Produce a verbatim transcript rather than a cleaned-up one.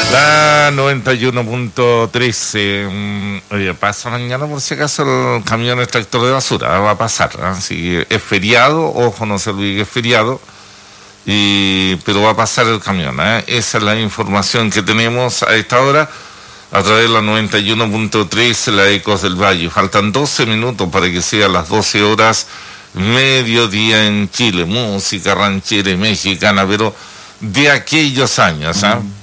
La noventa y uno punto trece. Oye, pasa mañana por si acaso el camión extractor de basura. Va a pasar. Así ¿eh? Es feriado, ojo, no se olvide que es feriado. Y, pero va a pasar el camión. ¿eh? Esa es la información que tenemos a esta hora a través de la noventa y uno punto tres, la Ecos del Valle. Faltan doce minutos para que sean las doce horas, mediodía en Chile. Música ranchera y mexicana, pero de aquellos años, ¿ah? ¿eh?